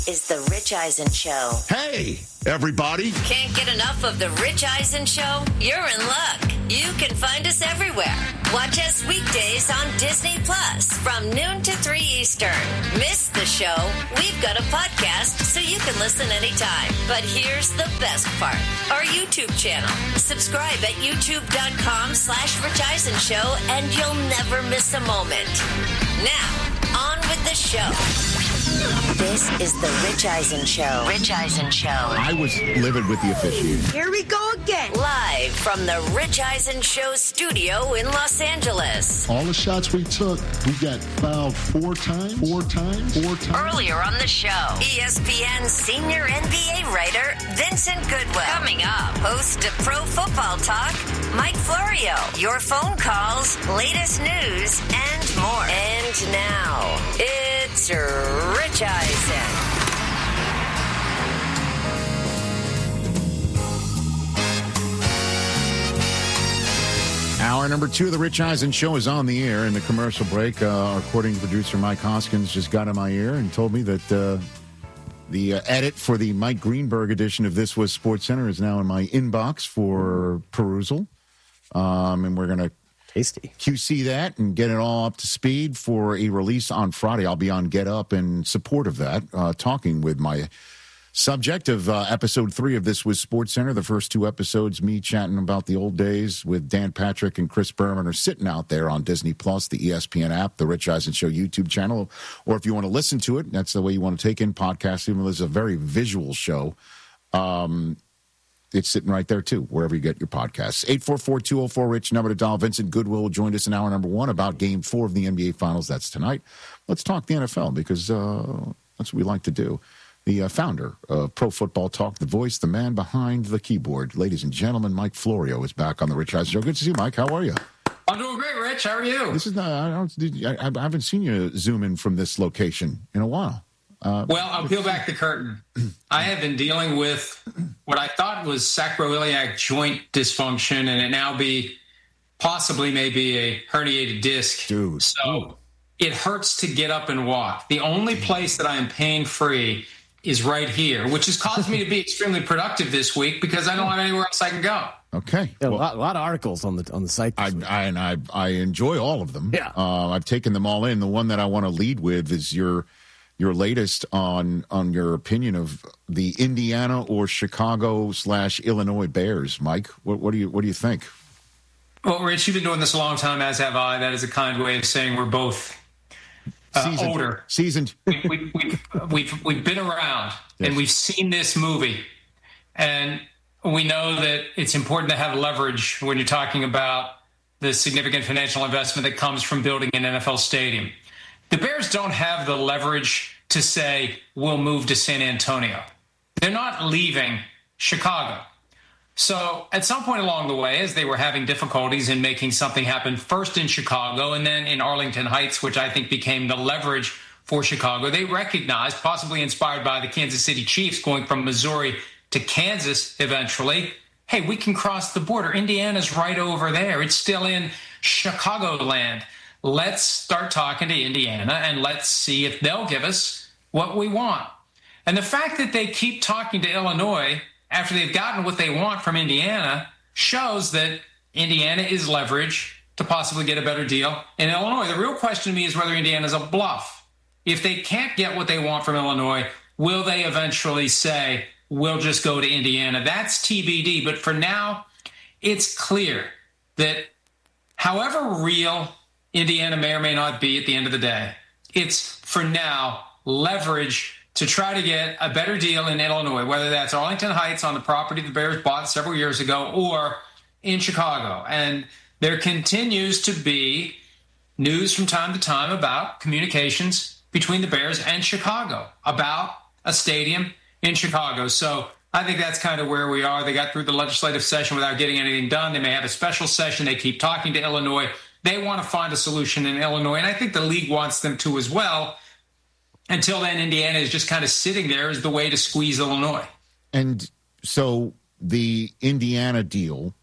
is The Rich Eisen Show. Hey, everybody. Can't get enough of The Rich Eisen Show? You're in luck. You can find us everywhere. Watch us weekdays on Disney Plus from noon to 3 Eastern. Miss the show? We've got a podcast so you can listen anytime. But here's the best part. Our YouTube channel. Subscribe at youtube.com/Rich Eisen Show and you'll never miss a moment. Now, on with the show. This is The Rich Eisen Show. Rich Eisen Show. I was livid with the officiating. Here we go again. Live from the Rich Eisen Show studio in Los Angeles. All the shots we took, we got fouled four times. Earlier on the show, ESPN senior NBA writer Vincent Goodwill. Coming up, host of Pro Football Talk, Mike Florio. Your phone calls, latest news, and more. And now, it's Rich Eisen. Hour number 2 of the Rich Eisen Show is on the air. In the commercial break, our recording producer Mike Hoskins just got in my ear and told me that the edit for the Mike Greenberg edition of This Was SportsCenter is now in my inbox for perusal. And we're going to QC that and get it all up to speed for a release on Friday. I'll be on Get Up in support of that, talking with my subject of episode 3 of This Was SportsCenter. The first 2 episodes, me chatting about the old days with Dan Patrick and Chris Berman, are sitting out there on Disney Plus, the ESPN app, the Rich Eisen Show YouTube channel. Or if you want to listen to it, that's the way you want to take in podcasts, even though it's a very visual show. It's sitting right there, too, wherever you get your podcasts. 844-204-RICH, number to dial. Vincent Goodwill joined us in hour number 1 about Game 4 of the NBA Finals. That's tonight. Let's talk the NFL, because that's what we like to do. The founder of Pro Football Talk, the voice, the man behind the keyboard. Ladies and gentlemen, Mike Florio is back on the Rich Eisen Show. Good to see you, Mike. How are you? I'm doing great, Rich. How are you? This is not, I haven't seen you zoom in from this location in a while. Well, I'll peel back the curtain. I have been dealing with what I thought was sacroiliac joint dysfunction, and it now possibly maybe a herniated disc. Dude. So it hurts to get up and walk. The only place that I am pain-free is right here, which has caused me to be extremely productive this week because I don't have anywhere else I can go. Okay. Yeah, well, a lot of articles on the site. I enjoy all of them. Yeah. I've taken them all in. The one that I want to lead with is your latest on your opinion of the Indiana or Chicago/Illinois Bears. Mike, what do you think? Well, Rich, you've been doing this a long time, as have I. That is a kind way of saying we're both older. Seasoned. We've been around, yes, and we've seen this movie, and we know that it's important to have leverage when you're talking about the significant financial investment that comes from building an NFL stadium. The Bears don't have the leverage to say, we'll move to San Antonio. They're not leaving Chicago. So at some point along the way, as they were having difficulties in making something happen, first in Chicago and then in Arlington Heights, which I think became the leverage for Chicago, they recognized, possibly inspired by the Kansas City Chiefs going from Missouri to Kansas eventually, hey, we can cross the border. Indiana's right over there. It's still in Chicagoland. Let's start talking to Indiana and let's see if they'll give us what we want. And the fact that they keep talking to Illinois after they've gotten what they want from Indiana shows that Indiana is leverage to possibly get a better deal in Illinois. The real question to me is whether Indiana's a bluff. If they can't get what they want from Illinois, will they eventually say, we'll just go to Indiana? That's TBD. But for now, it's clear that however real Indiana may or may not be at the end of the day, it's, for now, leverage to try to get a better deal in Illinois, whether that's Arlington Heights on the property the Bears bought several years ago or in Chicago. And there continues to be news from time to time about communications between the Bears and Chicago about a stadium in Chicago. So I think that's kind of where we are. They got through the legislative session without getting anything done. They may have a special session. They keep talking to Illinois. They want to find a solution in Illinois, and I think the league wants them to as well. Until then, Indiana is just kind of sitting there as the way to squeeze Illinois. And so the Indiana deal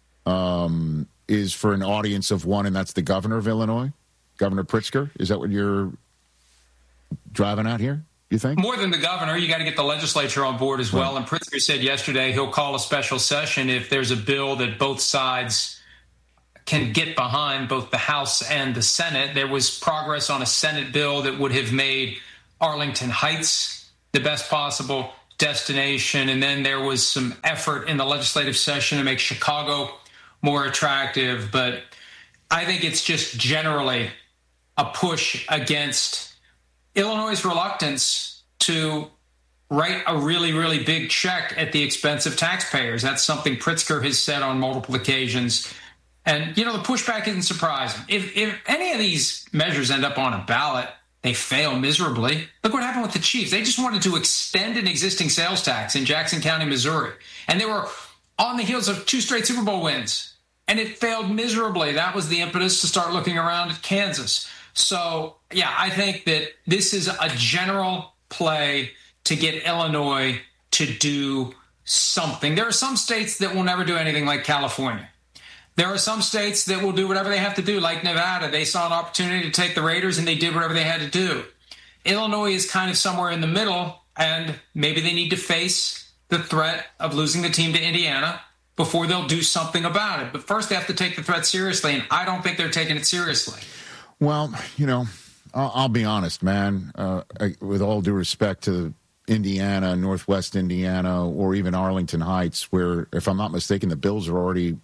is for an audience of one, and that's the governor of Illinois, Governor Pritzker. Is that what you're driving at here? you think? More than the governor. You got to get the legislature on board as well. And Pritzker said yesterday he'll call a special session if there's a bill that both sides can get behind, both the House and the Senate. There was progress on a Senate bill that would have made Arlington Heights the best possible destination. And then there was some effort in the legislative session to make Chicago more attractive. But I think it's just generally a push against Illinois' reluctance to write a really, really big check at the expense of taxpayers. That's something Pritzker has said on multiple occasions. And, the pushback isn't surprising. If any of these measures end up on a ballot, they fail miserably. Look what happened with the Chiefs. They just wanted to extend an existing sales tax in Jackson County, Missouri. And they were on the heels of 2 straight Super Bowl wins. And it failed miserably. That was the impetus to start looking around at Kansas. So, yeah, I think that this is a general play to get Illinois to do something. There are some states that will never do anything like California. There are some states that will do whatever they have to do, like Nevada. They saw an opportunity to take the Raiders, and they did whatever they had to do. Illinois is kind of somewhere in the middle, and maybe they need to face the threat of losing the team to Indiana before they'll do something about it. But first, they have to take the threat seriously, and I don't think they're taking it seriously. Well, I'll be honest, man. With all due respect to Indiana, Northwest Indiana, or even Arlington Heights, where, if I'm not mistaken, the Bears are already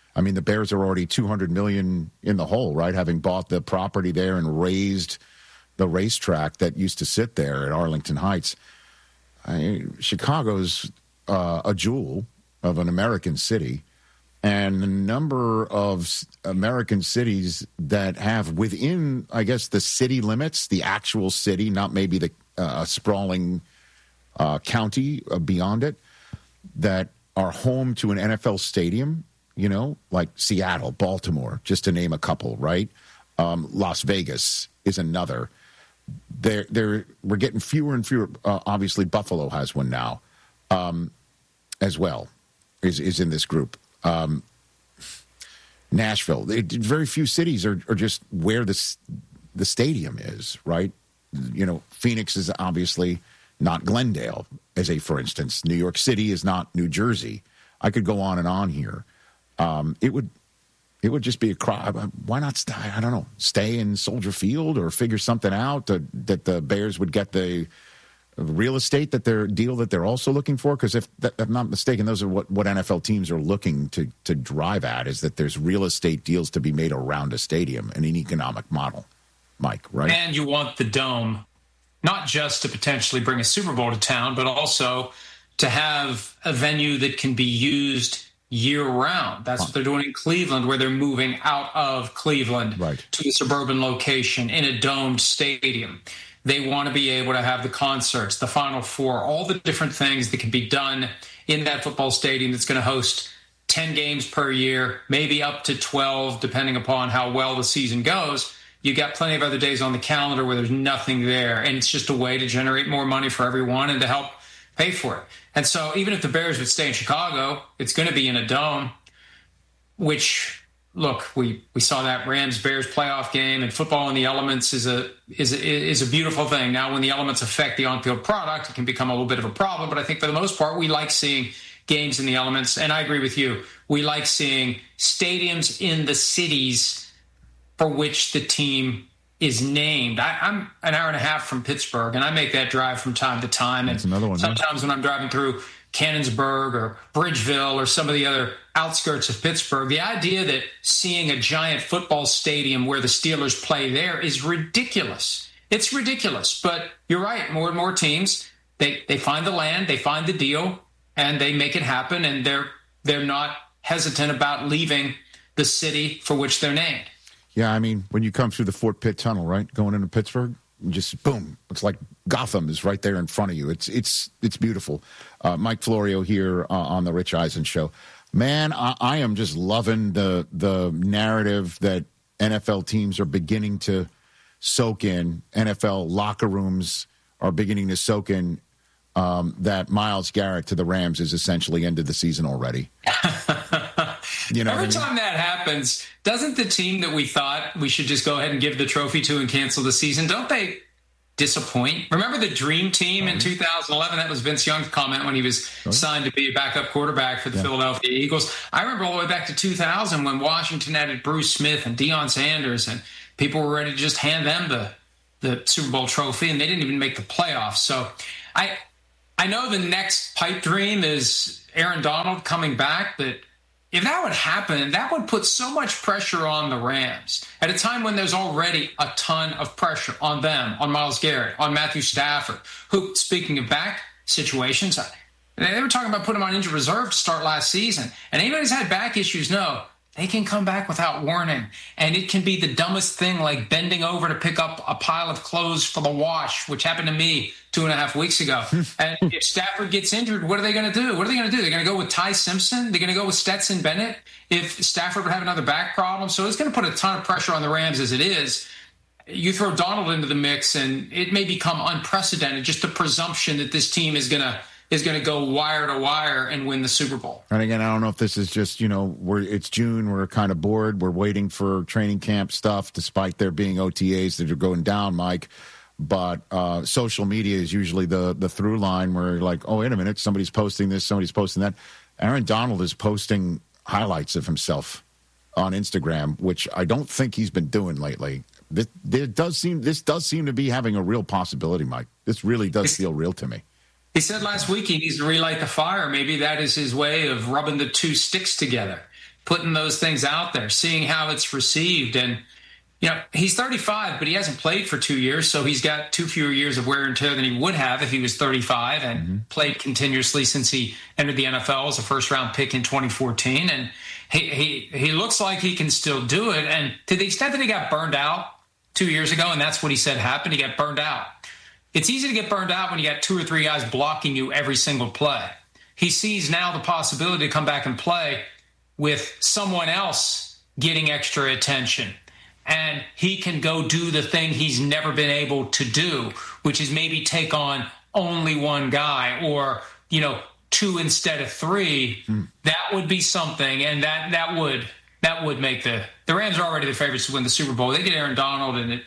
$200 million in the hole, right? Having bought the property there and raised the racetrack that used to sit there at Arlington Heights. Chicago's a jewel of an American city, and the number of American cities that have within, I guess, the city limits, the actual city, not maybe the sprawling county beyond it, that are home to an NFL stadium. Like Seattle, Baltimore, just to name a couple, right? Las Vegas is another. We're getting fewer and fewer. Obviously, Buffalo has one now, as well, is in this group. Nashville. Very few cities are just where the stadium is, right? Phoenix is obviously not Glendale, for instance. New York City is not New Jersey. I could go on and on here. It would just be a cry. Why not stay in Soldier Field or figure something out that the Bears would get the real estate that they're also looking for? Because if I'm not mistaken, those are what NFL teams are looking to drive at, is that there's real estate deals to be made around a stadium and an economic model, Mike, right? And you want the Dome, not just to potentially bring a Super Bowl to town, but also to have a venue that can be used year-round. That's what they're doing in Cleveland, where they're moving out of Cleveland to a suburban location in a domed stadium. They want to be able to have the concerts, the Final Four, all the different things that can be done in that football stadium that's going to host 10 games per year, maybe up to 12, depending upon how well the season goes. You got plenty of other days on the calendar where there's nothing there, and it's just a way to generate more money for everyone and to help pay for it. And so even if the Bears would stay in Chicago, it's going to be in a dome, which, look, we saw that Rams-Bears playoff game, and football in the elements is a beautiful thing. Now, when the elements affect the on-field product, it can become a little bit of a problem. But I think for the most part, we like seeing games in the elements. And I agree with you. We like seeing stadiums in the cities for which the team is named. I'm an hour and a half from Pittsburgh, and I make that drive from time to time. That's another one. Sometimes when I'm driving through Canonsburg or Bridgeville or some of the other outskirts of Pittsburgh, the idea that seeing a giant football stadium where the Steelers play there is ridiculous. It's ridiculous. But you're right. More and more teams, they find the land, they find the deal, and they make it happen. And they're not hesitant about leaving the city for which they're named. Yeah, I mean, when you come through the Fort Pitt Tunnel, right, going into Pittsburgh, just boom, it's like Gotham is right there in front of you. It's beautiful. Mike Florio here on the Rich Eisen Show. Man, I am just loving the narrative that NFL teams are beginning to soak in. NFL locker rooms are beginning to soak in that Myles Garrett to the Rams is essentially ended the season already. Every time that happens, doesn't the team that we thought we should just go ahead and give the trophy to and cancel the season, don't they disappoint. Remember the dream team in 2011? That was Vince Young's comment when he was signed to be a backup quarterback for the Philadelphia Eagles. I remember all the way back to 2000 when Washington had Bruce Smith and Deion Sanders, and people were ready to just hand them the Super Bowl trophy, and they didn't even make the playoffs. So I know the next pipe dream is Aaron Donald coming back, but if that would happen, that would put so much pressure on the Rams at a time when there's already a ton of pressure on them, on Myles Garrett, on Matthew Stafford, who, speaking of back situations, they were talking about putting him on injured reserve to start last season. And anybody who's had back issues know they can come back without warning. And it can be the dumbest thing, like bending over to pick up a pile of clothes for the wash, which happened to me 2.5 weeks ago. And if Stafford gets injured, what are they going to do? What are they going to do? They're going to go with Ty Simpson? They're going to go with Stetson Bennett if Stafford would have another back problem? So it's going to put a ton of pressure on the Rams as it is. You throw Donald into the mix, and it may become unprecedented, just the presumption that this team is going to go wire to wire and win the Super Bowl. And again, I don't know if this is just, it's June, we're kind of bored, we're waiting for training camp stuff, despite there being OTAs that are going down, Mike. But social media is usually the through line where you're like, oh, wait a minute, somebody's posting this, somebody's posting that. Aaron Donald is posting highlights of himself on Instagram, which I don't think he's been doing lately. This does seem to be having a real possibility, Mike. This really does feel real to me. He said last week he needs to relight the fire. Maybe that is his way of rubbing the two sticks together, putting those things out there, seeing how it's received. And, he's 35, but he hasn't played for 2 years, so he's got 2 fewer years of wear and tear than he would have if he was 35 and played continuously since he entered the NFL as a first-round pick in 2014. And he looks like he can still do it. And to the extent that he got burned out 2 years ago, and that's what he said happened, he got burned out. It's easy to get burned out when you got 2 or 3 guys blocking you every single play. He sees now the possibility to come back and play with someone else getting extra attention. And he can go do the thing he's never been able to do, which is maybe take on only one guy or, 2 instead of 3. That would be something. And that would make the Rams are already the favorites to win the Super Bowl. They get Aaron Donald, and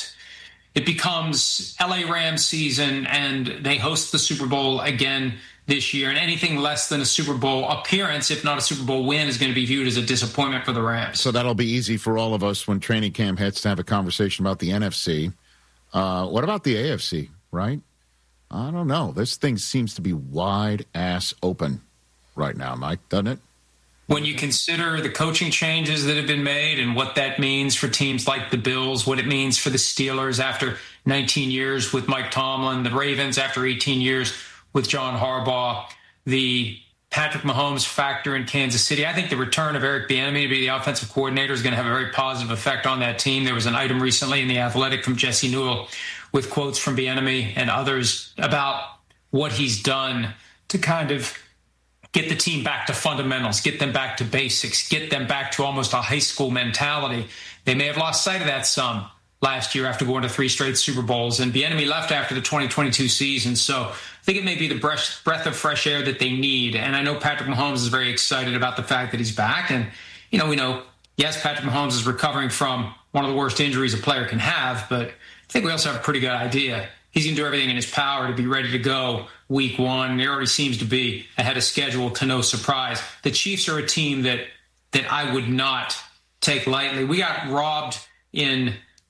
it becomes LA Rams season, and they host the Super Bowl again this year. And anything less than a Super Bowl appearance, if not a Super Bowl win, is going to be viewed as a disappointment for the Rams. So that'll be easy for all of us when training camp hits to have a conversation about the NFC. What about the AFC, right? I don't know. This thing seems to be wide-ass open right now, Mike, doesn't it? When you consider the coaching changes that have been made and what that means for teams like the Bills, what it means for the Steelers after 19 years with Mike Tomlin, the Ravens after 18 years with John Harbaugh, the Patrick Mahomes factor in Kansas City, I think the return of Eric Bieniemy to be the offensive coordinator is going to have a very positive effect on that team. There was an item recently in The Athletic from Jesse Newell with quotes from Bieniemy and others about what he's done to kind of get the team back to fundamentals, get them back to basics, get them back to almost a high school mentality. They may have lost sight of that some last year after going to 3 straight Super Bowls, and Bieniemy left after the 2022 season. So I think it may be the breath of fresh air that they need. And I know Patrick Mahomes is very excited about the fact that he's back. And, we know, yes, Patrick Mahomes is recovering from one of the worst injuries a player can have, but I think we also have a pretty good idea. He's going to do everything in his power to be ready to go week 1. And he already seems to be ahead of schedule to no surprise. The Chiefs are a team that I would not take lightly. We got robbed in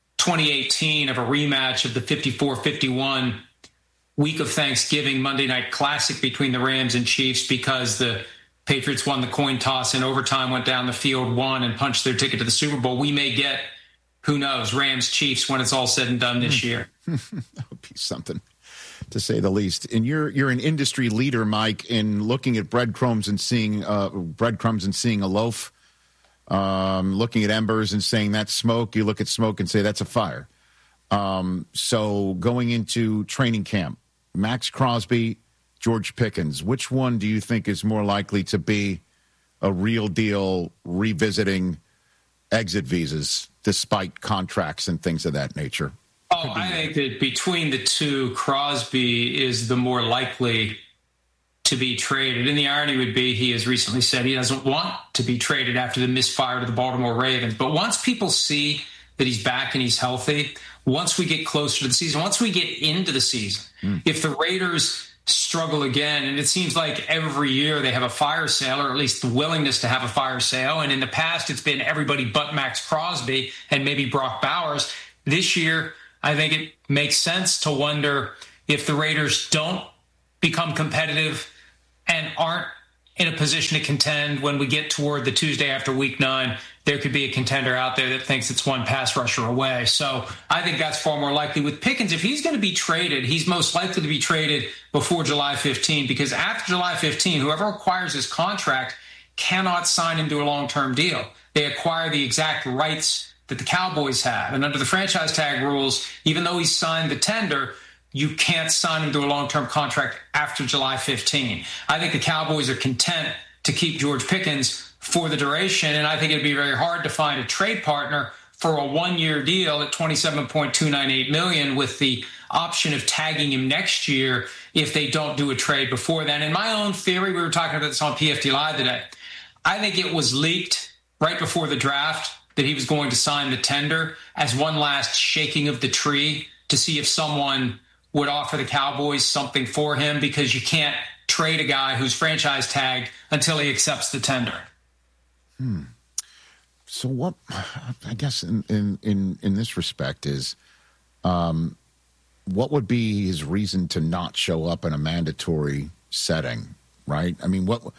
2018 of a rematch of the 54-51 week of Thanksgiving Monday Night Classic between the Rams and Chiefs because the Patriots won the coin toss in overtime, went down the field, won, and punched their ticket to the Super Bowl. We may get, who knows, Rams-Chiefs when it's all said and done this year. That would be something, to say the least. And you're an industry leader, Mike, in looking at breadcrumbs and seeing a loaf. Looking at embers and saying that's smoke. You look at smoke and say that's a fire. So going into training camp, Max Crosby, George Pickens, which one do you think is more likely to be a real deal revisiting exit visas despite contracts and things of that nature? Oh, I think that between the two, Crosby is the more likely to be traded. And the irony would be he has recently said he doesn't want to be traded after the misfire to the Baltimore Ravens. But once people see that he's back and he's healthy, once we get closer to the season, once we get into the season, if the Raiders struggle again, and it seems like every year they have a fire sale, or at least the willingness to have a fire sale, and in the past it's been everybody but Max Crosby and maybe Brock Bowers. This year, I think it makes sense to wonder if the Raiders don't become competitive and aren't in a position to contend when we get toward the Tuesday after Week 9, there could be a contender out there that thinks it's one pass rusher away. So I think that's far more likely. With Pickens, if he's going to be traded, he's most likely to be traded before July 15, because after July 15, whoever acquires his contract cannot sign him to a long-term deal. They acquire the exact rights that the Cowboys have. And under the franchise tag rules, even though he signed the tender, you can't sign him to a long-term contract after July 15. I think the Cowboys are content to keep George Pickens for the duration, and I think it'd be very hard to find a trade partner for a one-year deal at $27.298 million with the option of tagging him next year if they don't do a trade before then. In my own theory, we were talking about this on PFT Live today, I think it was leaked right before the draft that he was going to sign the tender as one last shaking of the tree to see if someone would offer the Cowboys something for him, because you can't trade a guy who's franchise tagged until he accepts the tender. So what, I guess in this respect is, what would be his reason to not show up in a mandatory setting, right? I mean, what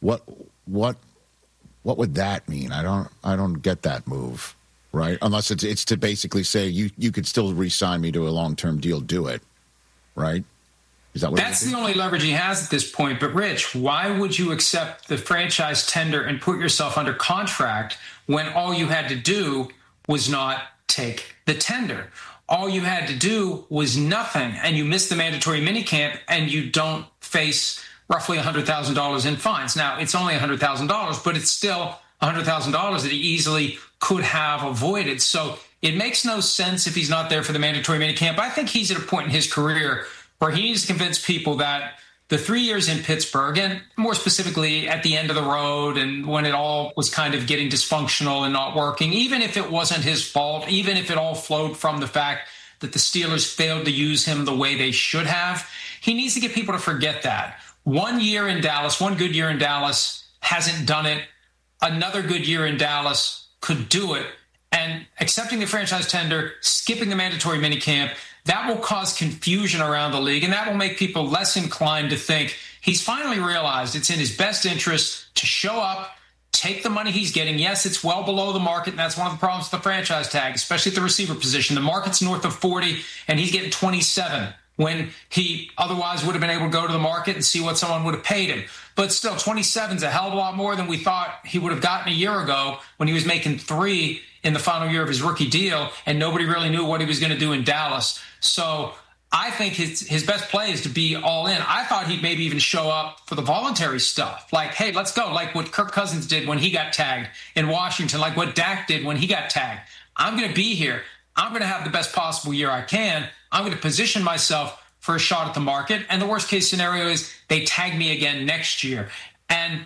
would that mean? I don't get that move, right? Unless it's to basically say you could still re-sign me to a long-term deal, do it. Right? Is that what That's the only leverage he has at this point. But, Rich, why would you accept the franchise tender and put yourself under contract when all you had to do was not take the tender? All you had to do was nothing, and you missed the mandatory minicamp, and you don't face roughly $100,000 in fines. Now, it's only $100,000, but it's still $100,000 that he easily could have avoided. So it makes no sense if he's not there for the mandatory minicamp. I think he's at a point in his career where he needs to convince people that the 3 years in Pittsburgh, and more specifically at the end of the road and when it all was kind of getting dysfunctional and not working, even if it wasn't his fault, even if it all flowed from the fact that the Steelers failed to use him the way they should have, he needs to get people to forget that. 1 year in Dallas, one good year in Dallas, hasn't done it. Another good year in Dallas could do it. And accepting the franchise tender, skipping the mandatory minicamp, that will cause confusion around the league, and that will make people less inclined to think he's finally realized it's in his best interest to show up, take the money he's getting. Yes, it's well below the market, and that's one of the problems with the franchise tag, especially at the receiver position. The market's north of 40, and he's getting 27 when he otherwise would have been able to go to the market and see what someone would have paid him. But still, 27 is a hell of a lot more than we thought he would have gotten a year ago when he was making 3 in the final year of his rookie deal, and nobody really knew what he was going to do in Dallas. So I think his best play is to be all in. I thought he'd maybe even show up for the voluntary stuff. Like, hey, let's go. Like what Kirk Cousins did when he got tagged in Washington, like what Dak did when he got tagged. I'm going to be here. I'm going to have the best possible year I can. I'm going to position myself for a shot at the market. And the worst case scenario is they tag me again next year. And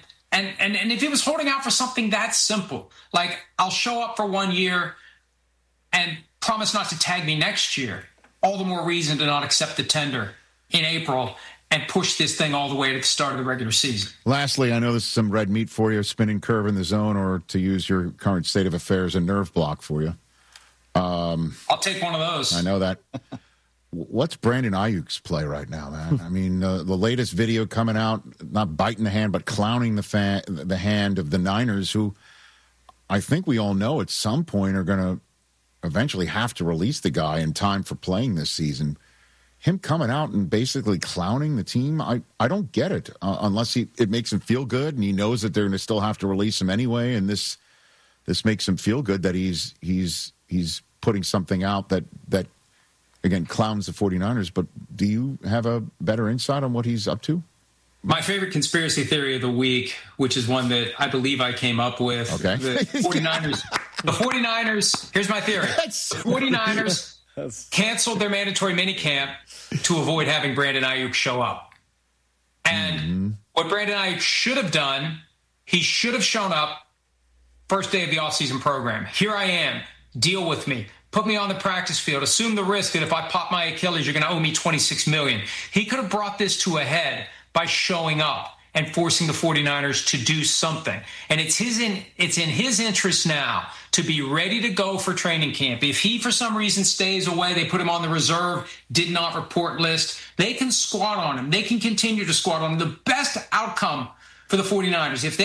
if he was holding out for something that simple, like I'll show up for 1 year and promise not to tag me next year, all the more reason to not accept the tender in April and push this thing all the way to the start of the regular season. Lastly, I know this is some red meat for you, spinning curve in the zone, or to use your current state of affairs, a nerve block for you. I'll take one of those. I know that. What's Brandon Ayuk's play right now, man? I mean, the latest video coming out, not biting the hand, but clowning the hand of the Niners, who I think we all know at some point are going to eventually have to release the guy in time for playing this season. Him coming out and basically clowning the team, I don't get it, unless it makes him feel good and he knows that they're going to still have to release him anyway, and this makes him feel good that he's putting something out that again, clowns the 49ers, but do you have a better insight on what he's up to? My favorite conspiracy theory of the week, which is one that I believe I came up with. Okay. The 49ers, here's my theory. The 49ers canceled their mandatory minicamp to avoid having Brandon Ayuk show up. And what Brandon Ayuk should have done, he should have shown up first day of the offseason program. Here I am. Deal with me. Put me on the practice field. Assume the risk that if I pop my Achilles, you're going to owe me $26 million. He could have brought this to a head by showing up and forcing the 49ers to do something. And it's in his interest now to be ready to go for training camp. If he, for some reason, stays away, they put him on the reserve, did not report list, they can squat on him. They can continue to squat on him. The best outcome for the 49ers, if they